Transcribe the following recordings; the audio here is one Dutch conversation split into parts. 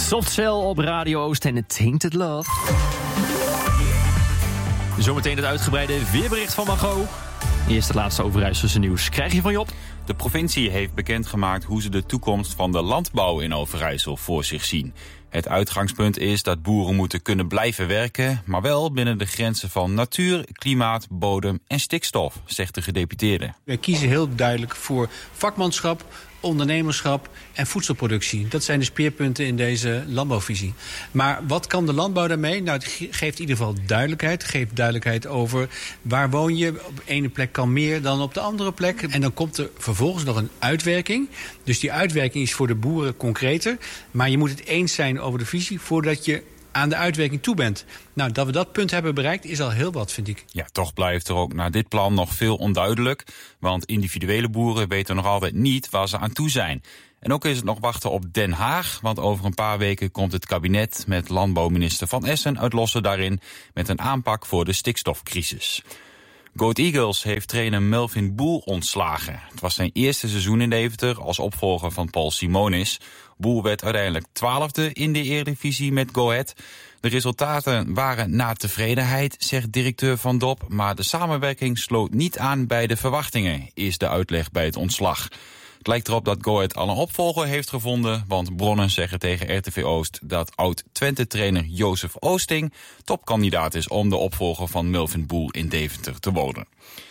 Soft Cell op Radio Oost en Tainted Love. Zometeen het uitgebreide weerbericht van Margot. Eerst het laatste Overijsselse nieuws. Krijg je van Job? De provincie heeft bekendgemaakt hoe ze de toekomst van de landbouw in Overijssel voor zich zien. Het uitgangspunt is dat boeren moeten kunnen blijven werken, maar wel binnen de grenzen van natuur, klimaat, bodem en stikstof, zegt de gedeputeerde. Wij kiezen heel duidelijk voor vakmanschap, ondernemerschap en voedselproductie. Dat zijn de speerpunten in deze landbouwvisie. Maar wat kan de landbouw daarmee? Nou, het geeft in ieder geval duidelijkheid. Het geeft duidelijkheid over waar woon je. Op de ene plek kan meer dan op de andere plek. En dan komt er vervolgens nog een uitwerking. Dus die uitwerking is voor de boeren concreter. Maar je moet het eens zijn over de visie voordat je aan de uitwerking toe bent. Nou, dat we dat punt hebben bereikt is al heel wat, vind ik. Ja, toch blijft er ook na dit plan nog veel onduidelijk. Want individuele boeren weten nog altijd niet waar ze aan toe zijn. En ook is het nog wachten op Den Haag. Want over een paar weken komt het kabinet met landbouwminister Van Essen uit Lossen daarin met een aanpak voor de stikstofcrisis. Go Ahead Eagles heeft trainer Melvin Boel ontslagen. Het was zijn eerste seizoen in Deventer als opvolger van Paul Simonis. Boel werd uiteindelijk 12e in de Eredivisie met Go Ahead. De resultaten waren naar tevredenheid, zegt directeur Van Dop. Maar de samenwerking sloot niet aan bij de verwachtingen, is de uitleg bij het ontslag. Het lijkt erop dat Go Ahead al een opvolger heeft gevonden, want bronnen zeggen tegen RTV Oost dat oud-Twente-trainer Jozef Oosting topkandidaat is om de opvolger van Melvin Boel in Deventer te worden.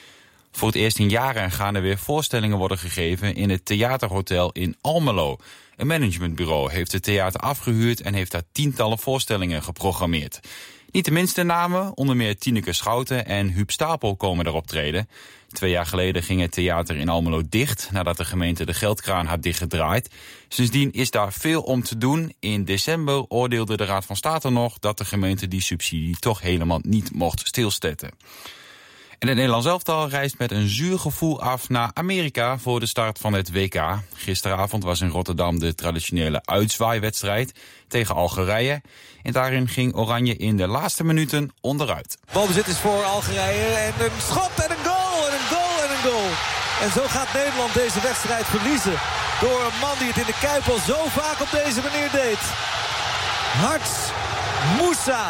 Voor het eerst in jaren gaan er weer voorstellingen worden gegeven in het Theaterhotel in Almelo. Een managementbureau heeft het theater afgehuurd en heeft daar tientallen voorstellingen geprogrammeerd. Niet de minste namen, onder meer Tineke Schouten en Huub Stapel komen er optreden. 2 jaar geleden ging het theater in Almelo dicht nadat de gemeente de geldkraan had dichtgedraaid. Sindsdien is daar veel om te doen. In december oordeelde de Raad van State nog dat de gemeente die subsidie toch helemaal niet mocht stilzetten. En het Nederlands elftal reist met een zuur gevoel af naar Amerika voor de start van het WK. Gisteravond was in Rotterdam de traditionele uitzwaaiwedstrijd tegen Algerije. En daarin ging Oranje in de laatste minuten onderuit. Balbezit is voor Algerije en een schot en een goal en een goal en een goal. En zo gaat Nederland deze wedstrijd verliezen door een man die het in de Kuip al zo vaak op deze manier deed. Harts Moussa.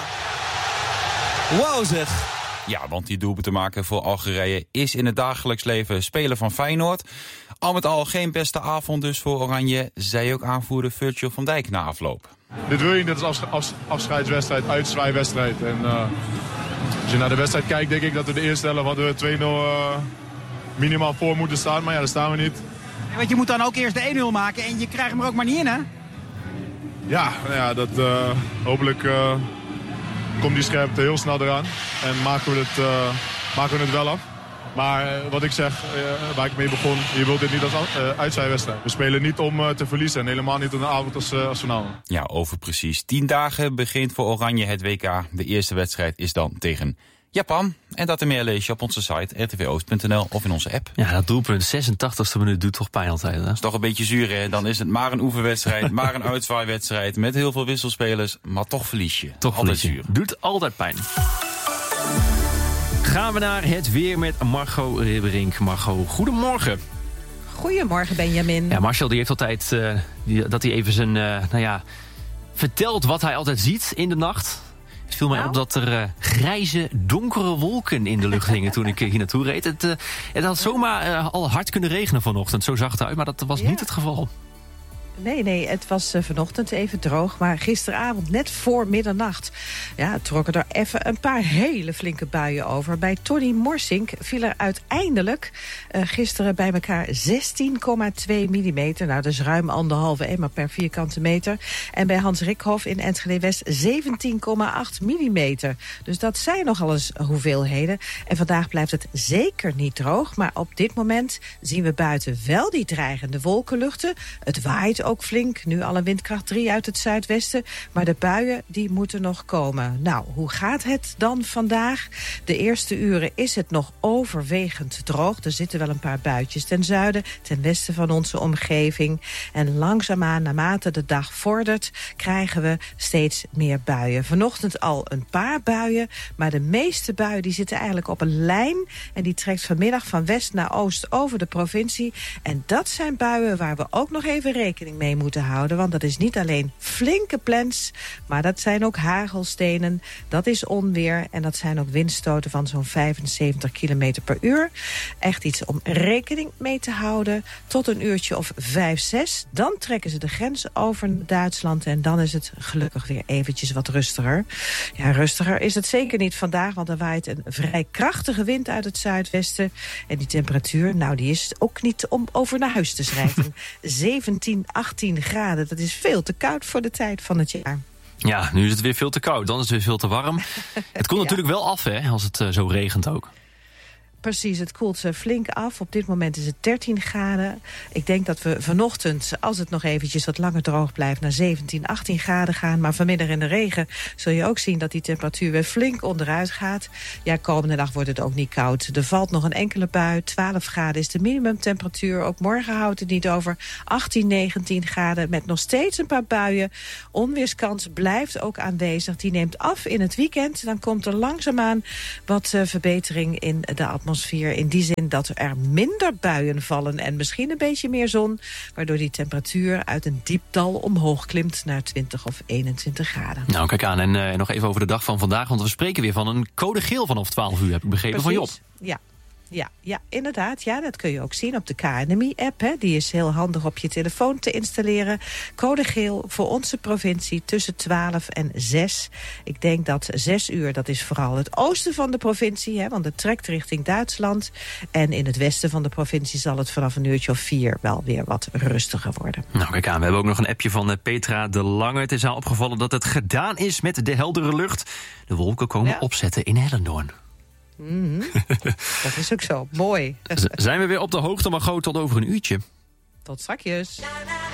Wauw zeg. Ja, want die doelpunt te maken voor Algerije is in het dagelijks leven speler van Feyenoord. Al met al geen beste avond dus voor Oranje, zei ook aanvoerder Virgil van Dijk na afloop. Dit wil je niet, dat is afscheidswedstrijd, uitzwaaiwedstrijd. En als je naar de wedstrijd kijkt, denk ik dat we de eerste helft hadden we 2-0 minimaal voor moeten staan. Maar ja, daar staan we niet. Want je moet dan ook eerst de 1-0 maken en je krijgt hem er ook maar niet in, hè? Ja, nou ja, dat hopelijk komt die scherpte heel snel eraan. En maken we het wel af. Maar wat ik zeg, waar ik mee begon, je wilt dit niet als uitzwaaiwedstrijd. We spelen niet om te verliezen en helemaal niet op een avond als vanavond. Ja, over precies 10 dagen begint voor Oranje het WK. De eerste wedstrijd is dan tegen Japan. En dat en meer lees je op onze site rtvoost.nl of in onze app. Ja, dat doelpunt, 86e minuut, doet toch pijn altijd, hè? Dat is toch een beetje zuur, hè? Dan is het maar een oefenwedstrijd, maar een uitzwaaiwedstrijd met heel veel wisselspelers. Maar toch verlies je. Toch altijd verlies je. zuur. Doet altijd pijn. Gaan we naar het weer met Margot Ribberink. Margot, goedemorgen. Goedemorgen, Benjamin. Ja, Marcel die heeft altijd dat hij even zijn, vertelt wat hij altijd ziet in de nacht. Het viel mij op dat er grijze, donkere wolken in de lucht hingen toen ik hier naartoe reed. Het had zomaar al hard kunnen regenen vanochtend. Zo zag het eruit, maar dat was niet het geval. Nee, het was vanochtend even droog. Maar gisteravond, net voor middernacht, trokken er even een paar hele flinke buien over. Bij Tony Morsink viel er uiteindelijk gisteren bij elkaar 16,2 millimeter. Nou, dat is ruim 1,5 emmer per vierkante meter. En bij Hans Rikhoff in Enschede-West 17,8 millimeter. Dus dat zijn nogal eens hoeveelheden. En vandaag blijft het zeker niet droog. Maar op dit moment zien we buiten wel die dreigende wolkenluchten. Het waait ook flink, nu al een windkracht 3 uit het zuidwesten. Maar de buien, die moeten nog komen. Nou, hoe gaat het dan vandaag? De eerste uren is het nog overwegend droog. Er zitten wel een paar buitjes ten zuiden, ten westen van onze omgeving. En langzaamaan, naarmate de dag vordert, krijgen we steeds meer buien. Vanochtend al een paar buien, maar de meeste buien die zitten eigenlijk op een lijn. En die trekt vanmiddag van west naar oost over de provincie. En dat zijn buien waar we ook nog even rekening rekening mee moeten houden. Want dat is niet alleen flinke plens, maar dat zijn ook hagelstenen. Dat is onweer en dat zijn ook windstoten van zo'n 75 kilometer per uur. Echt iets om rekening mee te houden. Tot een uurtje of 5, 6. Dan trekken ze de grens over Duitsland en dan is het gelukkig weer eventjes wat rustiger. Ja, rustiger is het zeker niet vandaag, want er waait een vrij krachtige wind uit het zuidwesten. En die temperatuur, nou, die is ook niet om over naar huis te schrijven. 17, 18 graden, dat is veel te koud voor de tijd van het jaar. Ja, nu is het weer veel te koud, dan is het weer veel te warm. Het komt natuurlijk wel af, hè, als het zo regent ook. Precies, het koelt flink af. Op dit moment is het 13 graden. Ik denk dat we vanochtend, als het nog eventjes wat langer droog blijft, naar 17, 18 graden gaan. Maar vanmiddag in de regen zul je ook zien dat die temperatuur weer flink onderuit gaat. Ja, komende dag wordt het ook niet koud. Er valt nog een enkele bui. 12 graden is de minimumtemperatuur. Ook morgen houdt het niet over 18, 19 graden met nog steeds een paar buien. Onweerskans blijft ook aanwezig. Die neemt af in het weekend. Dan komt er langzaamaan wat verbetering in de atmosfeer. In die zin dat er minder buien vallen en misschien een beetje meer zon, waardoor die temperatuur uit een diep dal omhoog klimt naar 20 of 21 graden. Nou, kijk aan. En nog even over de dag van vandaag, want we spreken weer van een code geel vanaf 12 uur, heb ik begrepen. Precies. Van Job. Ja, inderdaad. Ja, dat kun je ook zien op de KNMI-app. Die is heel handig op je telefoon te installeren. Code geel voor onze provincie tussen 12 en 6. Ik denk dat 6 uur, dat is vooral het oosten van de provincie, want het trekt richting Duitsland. En in het westen van de provincie zal het vanaf een uurtje of 4 wel weer wat rustiger worden. Nou, kijk aan. We hebben ook nog een appje van Petra de Lange. Het is haar opgevallen dat het gedaan is met de heldere lucht. De wolken komen opzetten in Hellendoorn. Dat is ook zo. Mooi. Zijn we weer op de hoogte, Margot, tot over een uurtje. Tot strakjes.